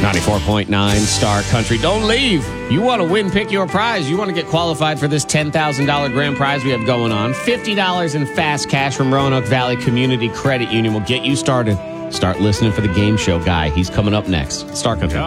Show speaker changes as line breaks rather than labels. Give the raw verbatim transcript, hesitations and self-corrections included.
ninety-four point nine Star Country. Don't leave. You want to win, pick your prize. You want to get qualified for this ten thousand dollars grand prize we have going on. fifty dollars in fast cash from Roanoke Valley Community Credit Union will get you started. Start listening for the game show guy. He's coming up next. Star Country.